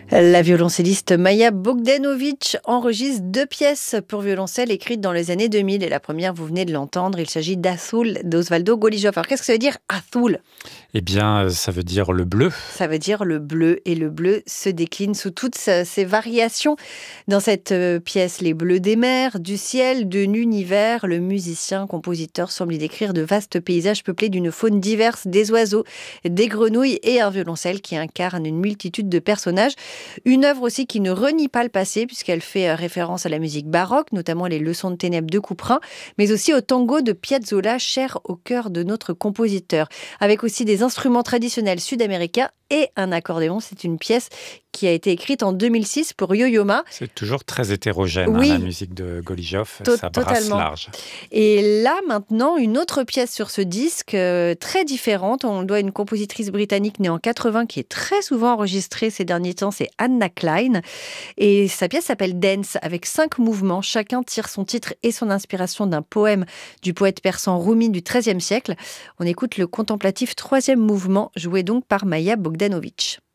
La violoncelliste Maja Bogdanovic enregistre 2 pièces pour violoncelle écrites dans les années 2000. Et la première, vous venez de l'entendre, il s'agit d'Azul d'Osvaldo Golijov. Alors qu'est-ce que ça veut dire Azul? Eh bien, ça veut dire le bleu. Ça veut dire le bleu, et le bleu se décline sous toutes ses variations. Dans cette pièce, les bleus des mers, du ciel, de l'univers, le musicien-compositeur semble y décrire de vastes paysages peuplés d'une faune diverse, des oiseaux, des grenouilles et un violoncelle qui incarne une multitude de personnages. Une œuvre aussi qui ne renie pas le passé puisqu'elle fait référence à la musique baroque, notamment les Leçons de ténèbres de Couperin, mais aussi au tango de Piazzolla, cher au cœur de notre compositeur. Avec aussi des instruments traditionnels sud-américains et un accordéon. C'est une pièce qui a été écrite en 2006 pour Yo-Yo Ma. C'est toujours très hétérogène, Oui, la musique de Golijov. Ça brasse totalement. large. Et là, maintenant, une autre pièce sur ce disque, très différente. On le doit à une compositrice britannique née en 80 qui est très souvent enregistrée ces derniers temps, c'est Anna Klein. Et sa pièce s'appelle Dance, avec 5 mouvements. Chacun tire son titre et son inspiration d'un poème du poète persan Rumi du XIIIe siècle. On écoute le contemplatif 3e mouvement, joué donc par Maja Bogdanovic.